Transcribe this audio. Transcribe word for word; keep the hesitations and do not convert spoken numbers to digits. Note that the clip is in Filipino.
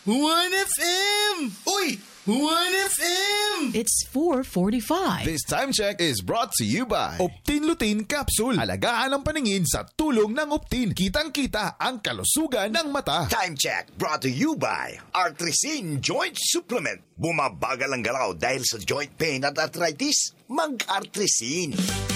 one F M! Uy! one F M! It's four forty-five. This time check is brought to you by Optin Lutein Capsule. Alagaan ang paningin sa tulong ng Optin. Kitang-kita ang kalusugan ng mata. Time check brought to you by Artrisin Joint Supplement. Bumabagal ang galaw dahil sa joint pain at arthritis. Mag-Artrisin.